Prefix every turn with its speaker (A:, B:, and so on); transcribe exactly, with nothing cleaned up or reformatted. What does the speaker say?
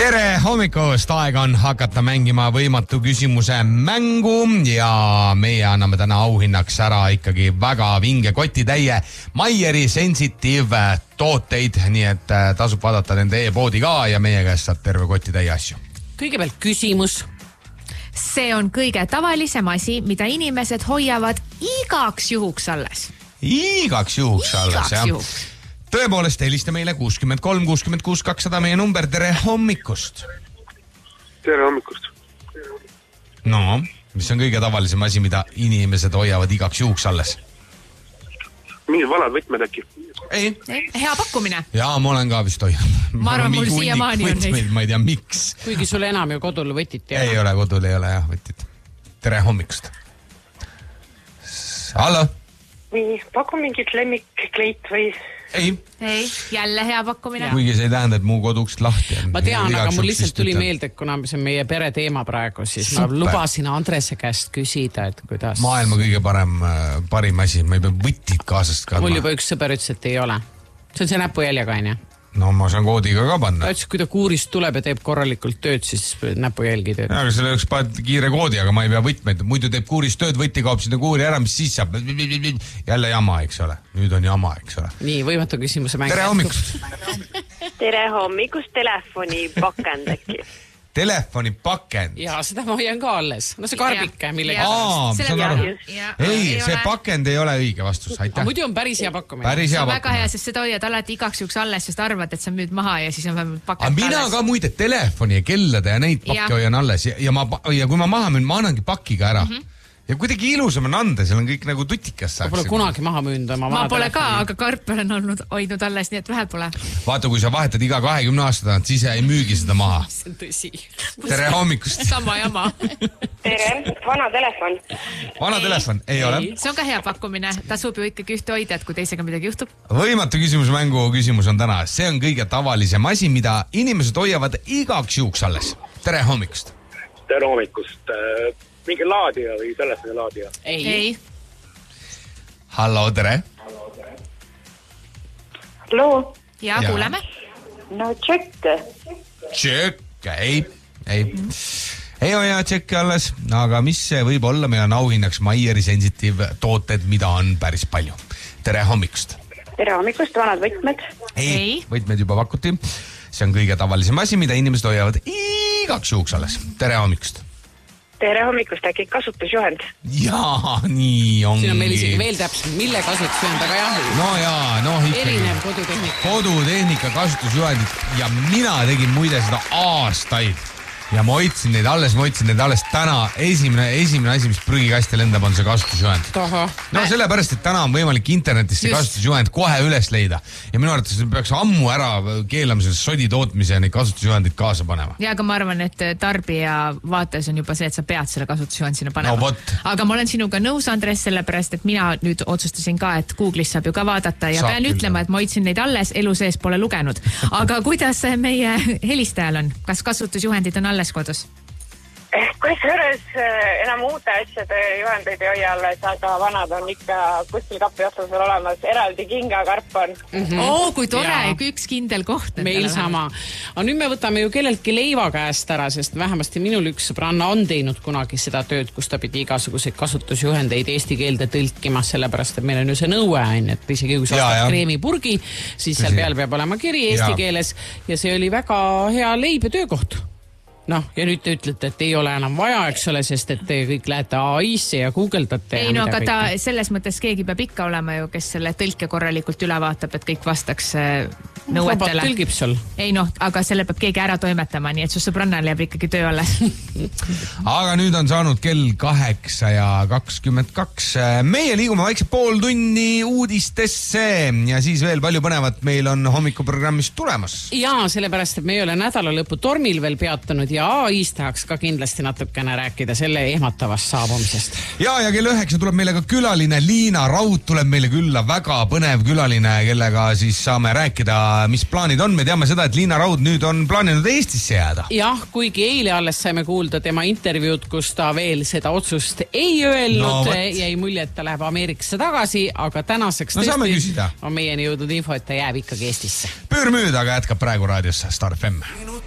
A: tere hommikust, aeg on hakata mängima võimatu küsimuse mängu ja meie anname täna auhinnaks ära ikkagi väga vinge kotitäie Maieri Sensitive tooteid, nii et tasub vaadata nende e-poodi ka ja meie käest saad terve kotitäie asju.
B: Kõigepealt küsimus.
C: See on kõige tavalisem asi, mida inimesed hoiavad igaks juhuks alles.
A: Igaks juhuks alles,
C: igaks
A: jah.
C: Juhuks.
A: Tõepoolest, helista meile kuuskümmend kolm kuuskümmend kuus kakssada meie number. Tere hommikust.
D: Tere hommikust.
A: No, mis on kõige tavalisem asi, mida inimesed hoiavad igaks juhuks alles?
D: Mingid vanad võtmed äkki?
A: Ei.
C: Hea pakkumine.
A: Jaa, ma olen ka vist hoianud.
C: Ma arvan, mul siiamaani on neid.
A: Ma ei tea, miks.
B: Kuigi sul enam ju kodul võtit
A: ei ole. Ei ole, kodul ei ole jah võtit. Tere hommikust. Hallo?
E: Nii, paku mingit lemmikkleit või...
A: Ei.
C: Ei, jälle hea pakkumine.
A: Kuigi see ei tähenda, et muu koduks lahti on.
B: Ma tean, aga mul lihtsalt tuli meelde, et kuna see on meie pere teema praegu, siis Super. ma lubasin Andrese käest küsida, et kuidas...
A: Maailma kõige parem, parim asi, ma ei pea võtid kaasast kandma.
B: Mul juba üks sõber ütles, et ei ole. See on see näpujäljaga, on ju?
A: No ma saan koodiga ka panna.
B: Ta ütles, kui ta kuurist tuleb ja teeb korralikult tööd, siis näpujälgi tööd.
A: Ja, aga selle üks paned kiire koodi, aga ma ei pea võtmeid. Muidu teeb kuurist tööd, võtti kaob sinna kuuri ära, mis siis saab. Jälle jama, eks ole. Nüüd on jama, eks ole.
B: Nii, võimatu küsimuse mäng.
A: Tere hommikust.
E: Tere hommikust, telefoni pakend äkki.
A: Telefoni pakend.
B: Jaa, seda ma hoian ka alles. No see karbike, millega...
A: Aa,
C: Selle
A: saan aru.
C: Ja,
A: ei,
C: ei
A: see
C: ole.
A: pakend ei ole õige vastus. Aitäh.
B: Aga muidu on päris hea pakkumine.
A: Päris
C: See
A: hea
C: on väga
A: pakkumine.
C: hea, sest seda hoiad alati igaks juhuks alles, sest arvad, et sa müüd maha ja siis on vähemalt pakend
A: Aga mina
C: alles.
A: ka muide telefoni ja kellade ja neid pakke
C: Ja.
A: hoian alles ja, ja, ma, ja kui ma maha müün, ma annangi pakiga ära.
C: Mhm.
A: Ja kuidagi ilusam on anda, seal on kõik nagu tutikas
B: Ma pole
A: saaks.
B: kunagi maha müünud oma
C: Ma
B: vana
C: pole ka,
B: telefoni.
C: aga karp olen olnud hoidnud alles, nii et vähe pole.
A: Vaata, kui sa vahetad iga kahekümne aasta tagant, siis ei müügi seda maha.
B: See on tõsi.
A: Tere hommikust.
C: Sama jama.
E: Tere, vana telefon.
A: Vana
C: Ei.
A: telefon? Ei ole.
C: See on ka hea pakkumine. Tasub ju ikkagi ühte hoida, et kui teisega midagi juhtub.
A: Võimatu küsimusmängu küsimus on täna. See on kõige tavalisem asi, mida inimesed hoiavad igaks juhuks alles. Tere hommikust.
D: Tere hommikust. Mingi laadija või telefoni laadija?
B: Ei.
C: Ei.
A: Hallo, tere.
E: Hallo?
C: Ja,
A: Ja.
C: kuuleme.
E: No tšekke.
A: Tšekk, ei, ei. Ei hoia tšekki alles, aga mis see võib olla, meil on auhinnaks Maieri Sensitive tooted, mida on päris palju. Tere hommikust.
E: Tere hommikust, vanad võtmed.
C: Ei.
A: Võtmed juba pakuti. See on kõige tavalisem asi, mida inimesed hoiavad igaks juhuks alles. Tere hommikust.
E: Tere hommikust, äkki kasutusjuhend.
A: Jaa, nii ongi.
B: Siin on meil isegi veel täpselt, mille kasutusjuhend, aga jah.
A: No jaa, no ikkagi.
B: Erinev kodutehnika.
A: Kodutehnika kasutusjuhendid ja mina tegin muide seda aastaid. Ja ma hoidsin neid alles, ma hoidsin neid alles täna. Esimene, esimene asi, mis prügikasti lendab, on see kasutusjuhend.
B: Aha.
A: No sellepärast, et täna on võimalik internetis see kasutusjuhend kohe üles leida. Ja minu arvates peaks ammu ära keelama selle sodi tootmise ja neid kasutusjuhendid kaasa panema.
C: Ja, aga ma arvan, et tarbija vaates on juba see, et sa pead selle kasutusjuhend sinna panema.
A: No vot.
C: Aga ma olen sinuga nõus, Andres, sellepärast, et mina nüüd otsustasin ka, et Google'is saab ju ka vaadata ja
A: Saab
C: pean
A: küll,
C: ütlema, et ma hoidsin neid alles, elu sees pole lugenud. Aga kuidas meie helistajal on? Kas kasutusjuhendid on alles kodus?
E: Kusjuures enam uute asjade juhendeid ei hoia alles, aga vanad on ikka kuskil kapi otsas veel olemas. Eraldi kingakarp on.
C: Mm-hmm. Oo, kui tore,
B: Jaa.
C: üks kindel koht.
B: Meil sama. Aga nüüd me võtame ju kelleltki leiva käest ära, sest vähemasti minul üks sõbranna on teinud kunagi seda tööd, kus ta pidi igasuguseid kasutusjuhendeid eesti keelde tõlkima, sellepärast, et meil on ju see nõue, et isegi kui sa
A: Ja, ja.
B: ostad kreemipurgi, siis seal peal peab olema kiri eesti
A: Ja.
B: keeles ja see oli väga hea leib ja töökoht. Noh, ja nüüd te ütlete, et ei ole enam vaja, eks ole, sest et te kõik lähete A I-sse ja guugeldate.
C: Ei no, aga ta selles mõttes keegi peab ikka olema ju, kes selle tõlke korralikult üle vaatab, et kõik vastaks nõuetele.
B: Robot tõlgib sul.
C: Ei noh, aga selle peab keegi ära toimetama, nii et su sõbrannal jääb ikkagi töö alles.
A: Aga nüüd on saanud kell kaheksa ja kakskümmend kaks. Meie liigume vaikse pool tunni uudistesse ja siis veel palju põnevat meil on hommikuprogrammist tulemas.
B: Jaa, sellepärast, et me ei ole nädala lõpu tormil veel peatanud ja A I-st tahaks ka kindlasti natukene rääkida selle ehmatavast saabumisest.
A: Ja, ja kell üheksa tuleb meile ka külaline. Liina Raud tuleb meile külla, väga põnev külaline, kellega siis saame rääkida, mis plaanid on. Me teame seda, et Liina Raud nüüd on plaaninud Eestisse jääda.
B: Jah, kuigi eile alles saime kuulda tema intervjuud, kus ta veel seda otsust ei öelnud
A: No,
B: jäi mulje, et ta läheb Ameerikasse tagasi, aga tänaseks
A: no, tõesti
B: on meieni jõudnud info, et ta jääb ikkagi Eestisse.
A: Pöörmüüd, aga jätkab praegu raadios Star F M.